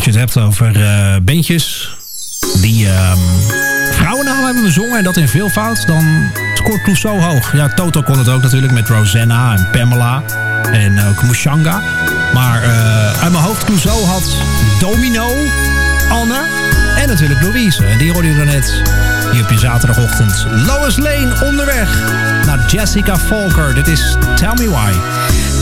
Als je het hebt over bandjes die vrouwennamen hebben bezongen en dat in veelvoud, dan scoort Clouseau hoog. Ja, Toto kon het ook natuurlijk met Rosanna en Pamela en ook Mushanga. Maar uit mijn hoofd, Clouseau had Domino, Anne en natuurlijk Louise. En die hoorde je net hier op je zaterdagochtend. Lois Lane onderweg naar Jessica Falker. Dit is Tell Me Why.